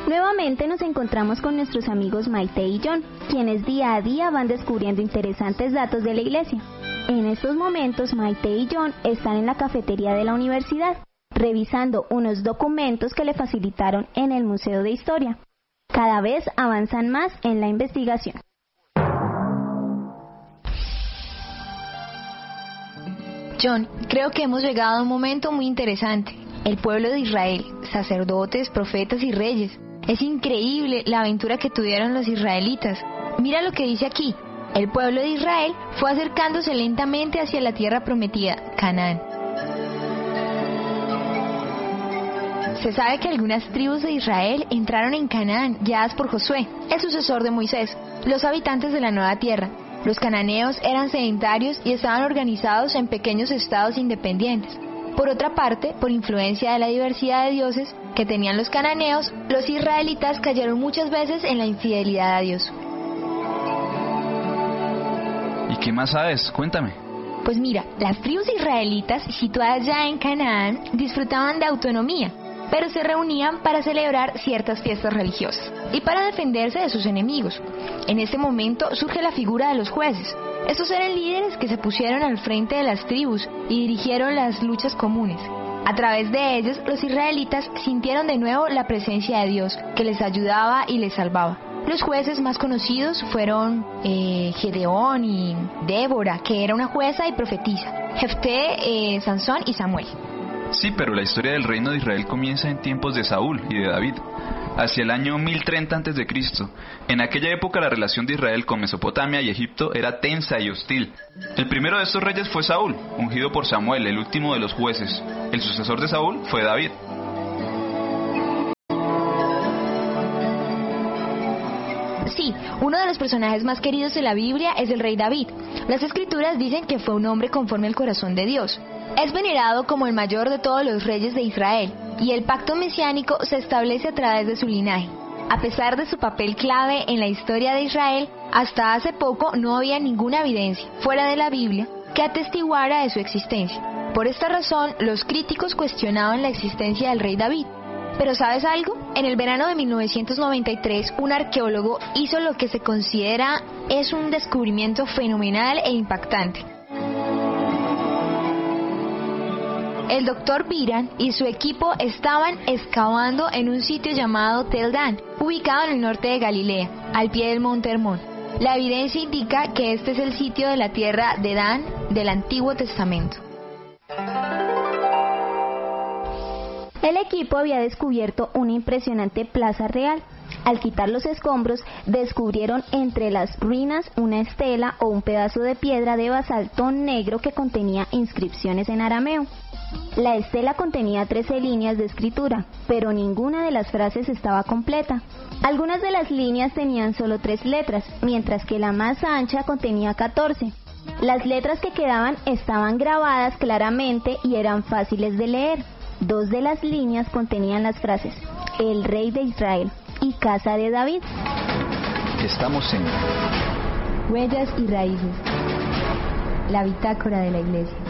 Nuevamente nos encontramos con nuestros amigos Maite y John, quienes día a día van descubriendo interesantes datos de la iglesia. En estos momentos Maite y John están en la cafetería de la universidad, revisando unos documentos que le facilitaron en el Museo de Historia. Cada vez avanzan más en la investigación. John, creo que hemos llegado a un momento muy interesante. El pueblo de Israel, sacerdotes, profetas y reyes. Es increíble la aventura que tuvieron los israelitas. Mira lo que dice aquí. El pueblo de Israel fue acercándose lentamente hacia la tierra prometida, Canaán. Se sabe que algunas tribus de Israel entraron en Canaán, guiadas por Josué, el sucesor de Moisés, los habitantes de la nueva tierra. Los cananeos eran sedentarios y estaban organizados en pequeños estados independientes. Por otra parte, por influencia de la diversidad de dioses que tenían los cananeos, los israelitas cayeron muchas veces en la infidelidad a Dios. ¿Y qué más sabes? Cuéntame. Pues mira, las tribus israelitas situadas ya en Canaán disfrutaban de autonomía, pero se reunían para celebrar ciertas fiestas religiosas y para defenderse de sus enemigos. En este momento surge la figura de los jueces. Estos eran líderes que se pusieron al frente de las tribus y dirigieron las luchas comunes. A través de ellos, los israelitas sintieron de nuevo la presencia de Dios, que les ayudaba y les salvaba. Los jueces más conocidos fueron Gedeón y Débora, que era una jueza y profetisa, Jefté, Sansón y Samuel. Sí, pero la historia del reino de Israel comienza en tiempos de Saúl y de David, hacia el año 1030 a.C. En aquella época la relación de Israel con Mesopotamia y Egipto era tensa y hostil. El primero de estos reyes fue Saúl, ungido por Samuel, el último de los jueces. El sucesor de Saúl fue David. Sí, uno de los personajes más queridos de la Biblia es el rey David. Las escrituras dicen que fue un hombre conforme al corazón de Dios. Es venerado como el mayor de todos los reyes de Israel, y el pacto mesiánico se establece a través de su linaje. A pesar de su papel clave en la historia de Israel, hasta hace poco no había ninguna evidencia, fuera de la Biblia, que atestiguara de su existencia. Por esta razón, los críticos cuestionaban la existencia del rey David. Pero ¿sabes algo? En el verano de 1993, un arqueólogo hizo lo que se considera es un descubrimiento fenomenal e impactante. El Dr. Biran y su equipo estaban excavando en un sitio llamado Tel Dan, ubicado en el norte de Galilea, al pie del monte Hermón. La evidencia indica que este es el sitio de la tierra de Dan del Antiguo Testamento. El equipo había descubierto una impresionante plaza real. Al quitar los escombros, descubrieron entre las ruinas una estela o un pedazo de piedra de basalto negro que contenía inscripciones en arameo. La estela contenía 13 líneas de escritura, pero ninguna de las frases estaba completa. Algunas de las líneas tenían solo 3 letras, mientras que la más ancha contenía 14. Las letras que quedaban estaban grabadas claramente y eran fáciles de leer. 2 de las líneas contenían las frases "El rey de Israel" y "Casa de David". Estamos en Huellas y raíces. La bitácora de la iglesia.